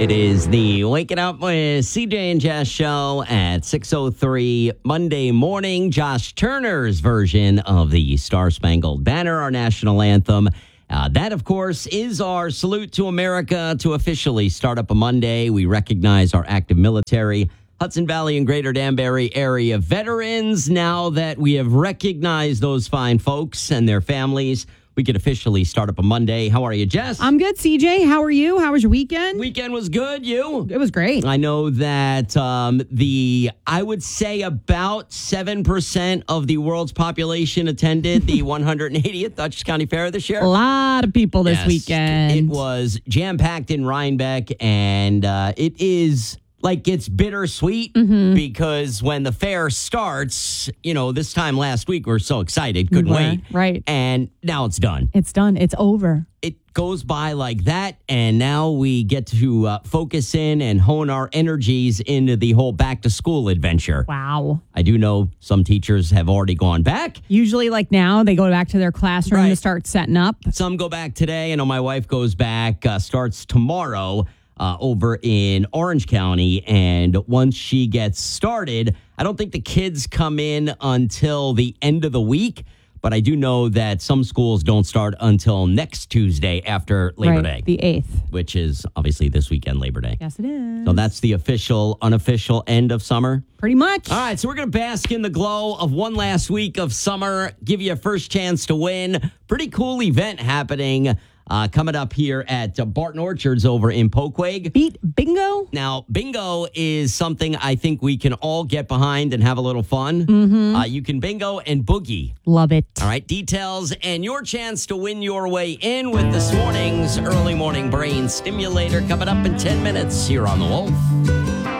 It is the Waking Up with CJ and Jess show at 6:03 Monday morning. Josh Turner's version of the Star Spangled Banner, our national anthem. That, of course, is our salute to America to officially start up a Monday. We recognize our active military, Hudson Valley and Greater Danbury area veterans. Now that we have recognized those fine folks and their families, we could officially start up a Monday. How are you, Jess? I'm good, CJ. How are you? How was your weekend? Weekend was good. You? It was great. I know that I would say about 7% of the world's population attended the 180th Dutchess County Fair this year. A lot of people this weekend. It was jam-packed in Rhinebeck, and it is... like, it's bittersweet because when the fair starts, this time last week, we were so excited, couldn't wait. Right. And now it's done. It's done. It's over. It goes by like that, and now we get to focus in and hone our energies into the whole back-to-school adventure. Wow. I do know some teachers have already gone back. Usually, like now, they go back to their classroom to start setting up. Some go back today. I know my wife goes back, starts tomorrow. Over in Orange County. And once she gets started, I don't think the kids come in until the end of the week. But I do know that some schools don't start until next Tuesday after Labor Day. The 8th. Which is obviously this weekend, Labor Day. Yes, it is. So that's the official, unofficial end of summer. Pretty much. All right, so we're going to bask in the glow of one last week of summer, give you a first chance to win. Pretty cool event happening coming up here at Barton Orchards over in Poquag. Beat bingo? Now, bingo is something I think we can all get behind and have a little fun. You can bingo and boogie. Love it. All right, details and your chance to win your way in with this morning's early morning brain stimulator coming up in 10 minutes here on The Wolf.